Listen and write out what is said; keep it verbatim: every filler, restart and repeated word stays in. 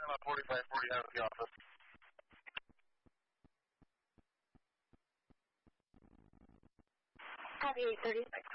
I'm at forty-five forty out of the office. Copy eight thirty-six.